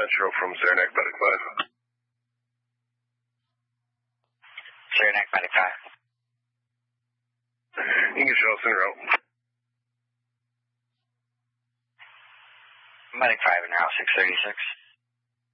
Metro from Saranac Medic 5. Saranac Medic 5. You can show us en route. Medic 5 en route, 636.